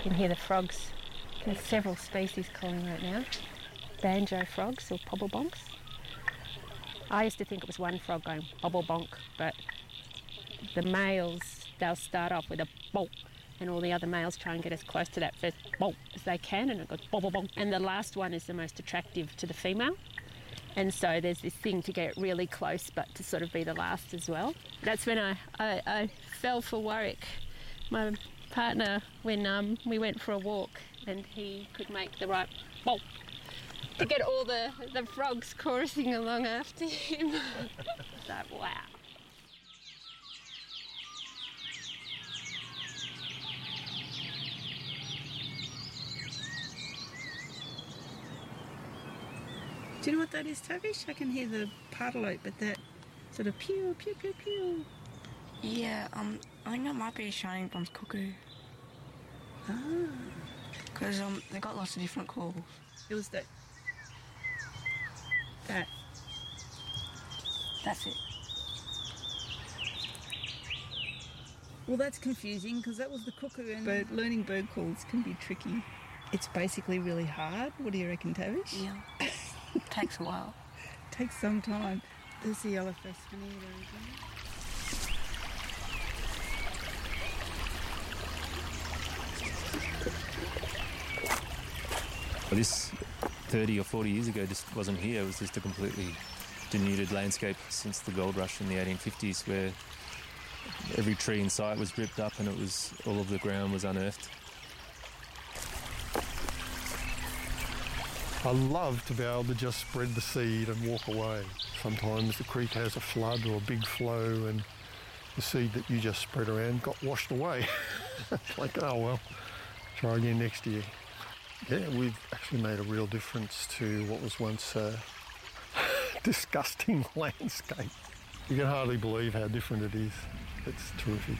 can hear the frogs. There's several species calling right now. Banjo frogs or pobblebonks. I used to think it was one frog going bobble-bonk, but the males, they'll start off with a bonk, and all the other males try and get as close to that first bonk as they can, and it goes bobble-bonk. And the last one is the most attractive to the female. And so there's this thing to get really close, but to sort of be the last as well. That's when I fell for Warwick, my partner, when we went for a walk, and he could make the right bonk to get all the frogs chorusing along after him. So, wow. Do you know what that is, Tavish? I can hear the pardalote, but that sort of pew, pew, pew, pew. Yeah, I think that might be a shining bronze cuckoo. Ah. Because they got lots of different calls. It was that. That's it. Well, that's confusing because that was the cuckoo, but learning bird calls can be tricky. It's basically really hard. What do you reckon, Tavish? Yeah. It takes a while. Takes some time. There's the yellowfaced honey there again. Well, this 30 or 40 years ago just wasn't here. It was just a completely denuded landscape since the gold rush in the 1850s, where every tree in sight was ripped up and all of the ground was unearthed. I love to be able to just spread the seed and walk away. Sometimes the creek has a flood or a big flow and the seed that you just spread around got washed away. It's like, oh well, try again next year. Yeah, we've actually made a real difference to what was once a disgusting landscape. You can hardly believe how different it is. It's terrific.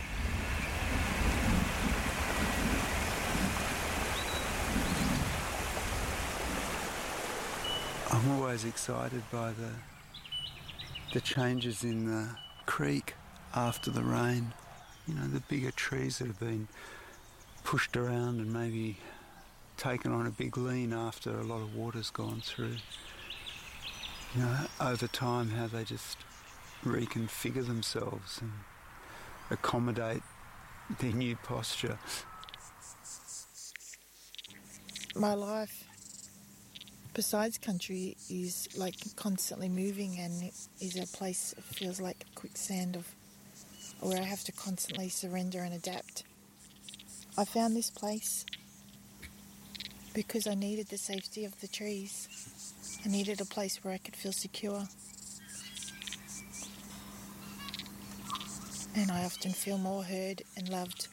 I'm always excited by the changes in the creek after the rain. You know, the bigger trees that have been pushed around and maybe taken on a big lean after a lot of water's gone through. You know, over time, how they just reconfigure themselves and accommodate their new posture. My life, besides country, is like constantly moving, and it is a place that feels like quicksand of where I have to constantly surrender and adapt. I found this place because I needed the safety of the trees. I needed a place where I could feel secure. And I often feel more heard and loved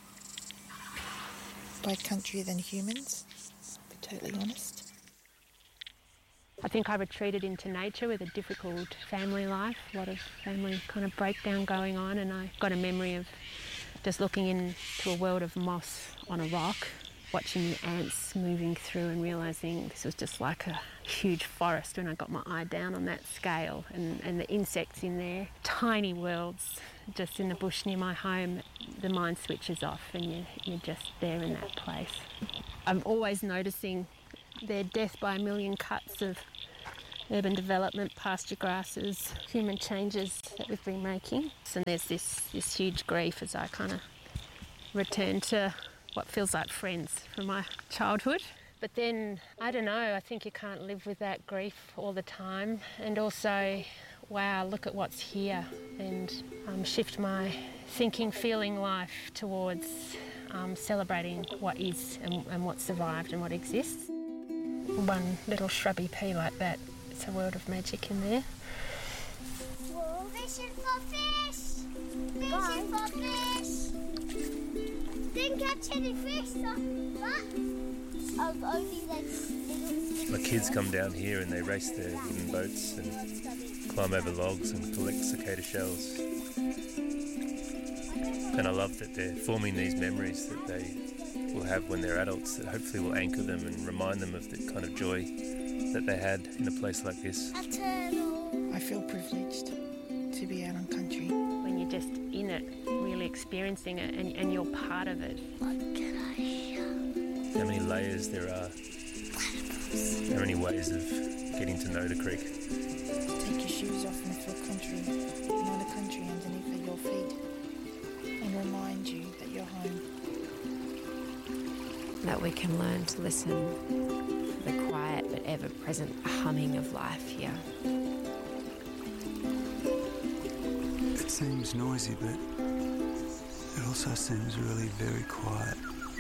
by country than humans, to be totally honest. I think I retreated into nature with a difficult family life, a lot of family kind of breakdown going on, and I got a memory of just looking into a world of moss on a rock, watching the ants moving through and realising this was just like a huge forest when I got my eye down on that scale, and the insects in there, tiny worlds just in the bush near my home. The mind switches off and you're just there in that place. I'm always noticing their death by a million cuts of urban development, pasture grasses, human changes that we've been making. And there's this huge grief as I kind of return to what feels like friends from my childhood. But then, I don't know, I think you can't live with that grief all the time. And also, wow, look at what's here, and shift my thinking, feeling life towards celebrating what is and what survived and what exists. One little shrubby pea like that, it's a world of magic in there. Fishing for fish! Fishing for fish! Didn't catch any fish, but I've only My kids come down here and they race their wooden boats and climb over logs and collect cicada shells. And I love that they're forming these memories that they will have when they're adults, that hopefully will anchor them and remind them of the kind of joy that they had in a place like this. I feel privileged to be out on country. When you're just in it, really experiencing it, and you're part of it. What can I hear? how many layers there are, how many ways of getting to know the creek. Take your shoes off and feel country, not a country underneath your feet, and remind you that you're home. That we can learn to listen for the quiet but ever-present humming of life here. It seems noisy, but it also seems really very quiet.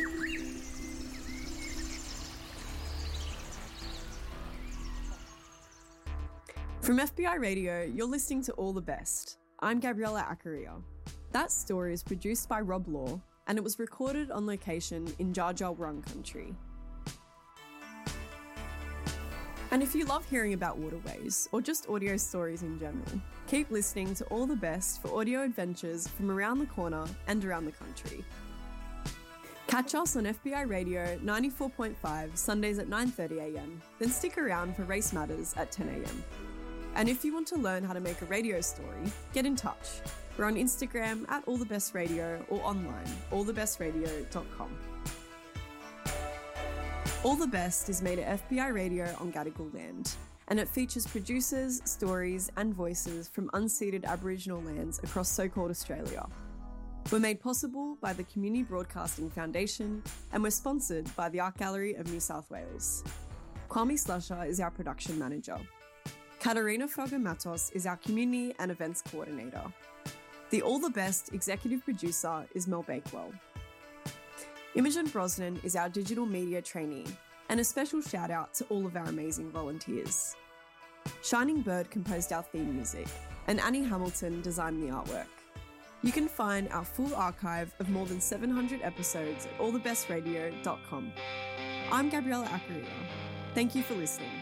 From FBI Radio, you're listening to All the Best. I'm Gabriella Accaria. That story is produced by Rob Law, and it was recorded on location in Dja Dja Wurrung country. And if you love hearing about waterways, or just audio stories in general, keep listening to All the Best for audio adventures from around the corner and around the country. Catch us on FBI Radio 94.5 Sundays at 9:30am, then stick around for Race Matters at 10am. And if you want to learn how to make a radio story, get in touch. We're on Instagram at allthebestradio or online, allthebestradio.com. All the Best is made at FBI Radio on Gadigal land, and it features producers, stories and voices from unceded Aboriginal lands across so-called Australia. We're made possible by the Community Broadcasting Foundation, and we're sponsored by the Art Gallery of New South Wales. Kwame Slusher is our production manager. Katarina Felger-Matos is our community and events coordinator. The All the Best executive producer is Mel Bakewell. Imogen Brosnan is our digital media trainee, and a special shout out to all of our amazing volunteers. Shining Bird composed our theme music, and Annie Hamilton designed the artwork. You can find our full archive of more than 700 episodes at allthebestradio.com. I'm Gabriella Accaria. Thank you for listening.